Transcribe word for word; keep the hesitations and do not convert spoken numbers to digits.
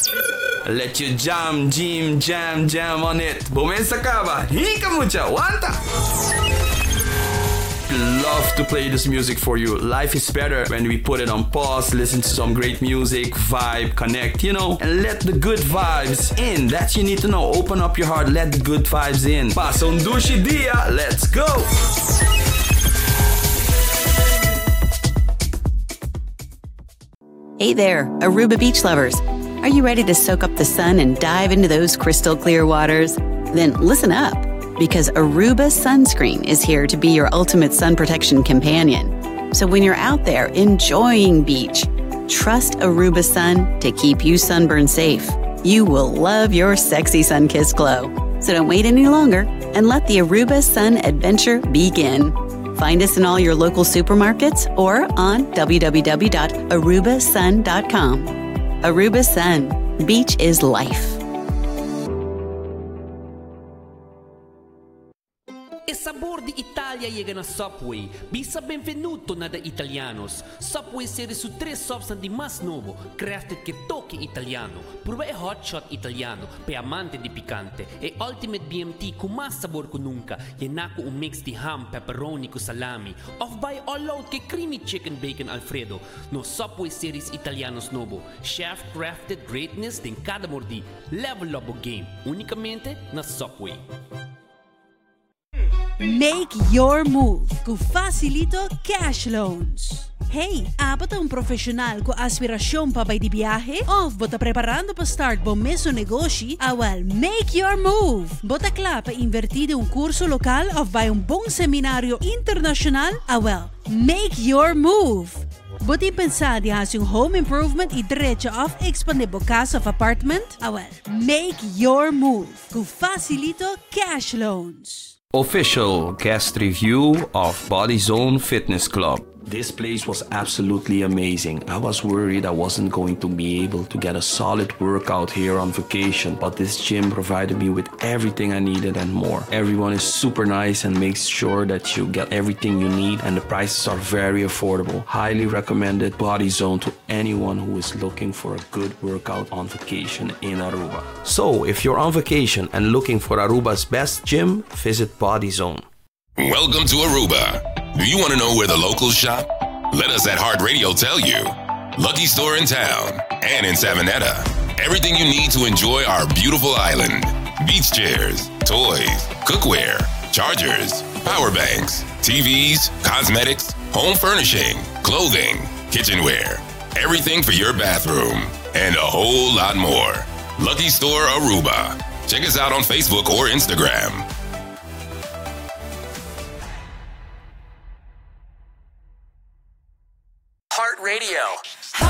Let you jam, jam, jam, jam on it. Bumesa ka ba? Hika mucha, wanta! Love to play this music for you. Life is better when we put it on pause, listen to some great music, vibe, connect, you know, and let the good vibes in. That you need to know. Open up your heart, let the good vibes in. Pasa un dushi dia, let's go! Hey there, Aruba beach lovers. Are you ready to soak up the sun and dive into those crystal clear waters? Then listen up, because Aruba Sunscreen is here to be your ultimate sun protection companion. So when you're out there enjoying beach, trust Aruba Sun to keep you sunburn safe. You will love your sexy sun-kissed glow. So don't wait any longer and let the Aruba Sun adventure begin. Find us in all your local supermarkets or on w w w dot aruba sun dot com. Aruba Sun. Beach is life. E sabor di Italia llega na Subway. Bisa benvenuto na da Italianos. Subway serie su tres subs di mas novo, crafted che toque italiano. Prueba e hot shot italiano, pe amante di picante. E ultimate B M T con mas sabor ko nunca. Yenako un mix di ham, pepperoni ko salami. Off by all out che creamy chicken bacon Alfredo. No Subway series Italianos novo. Chef crafted greatness din kada mordi. Level up o game. Unicamente na Subway. Make your move com Facilito Cash Loans. Hey, apat ang profesional ko aspirasyon pa ba di biyahe? Of bota preparando pa start bom meso negosyo? Awal, make your move! Bota kla pa invertido un kurso lokal of by un bong seminaryo internasyonal? Awal, make your move! Buti pensadi has yung home improvement i diretso of expandebo casa of apartment? Awal, make your move com Facilito Cash Loans. Official guest review of Body Zone Fitness Club. This place was absolutely amazing. I was worried I wasn't going to be able to get a solid workout here on vacation, but this gym provided me with everything I needed and more. Everyone is super nice and makes sure that you get everything you need, and the prices are very affordable. Highly recommended Body Zone to anyone who is looking for a good workout on vacation in Aruba. So, if you're on vacation and looking for Aruba's best gym, visit Body Zone. Welcome to Aruba. Do you want to know where the locals shop? Let us at Heart Radio tell you. Lucky Store in town and in Savanetta. Everything you need to enjoy our beautiful island. Beach chairs, toys, cookware, chargers, power banks, T Vs, cosmetics, home furnishing, clothing, kitchenware, everything for your bathroom, and a whole lot more. Lucky Store Aruba. Check us out on Facebook or Instagram. Heart Radio.